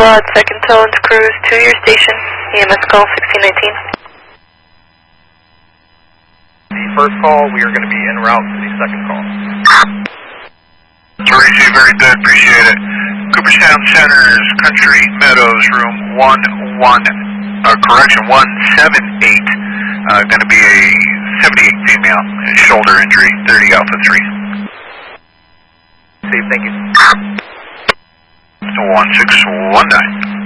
Blood, second tone to cruise to your station, EMS call 1619. The first call, we are going to be en route to the second call. Mauricio, very good, appreciate it. Cooperstown Centers, Country Meadows, room 178. Going to be a 78 female, shoulder injury, 30 Alpha 3. Steve, thank you. 1619.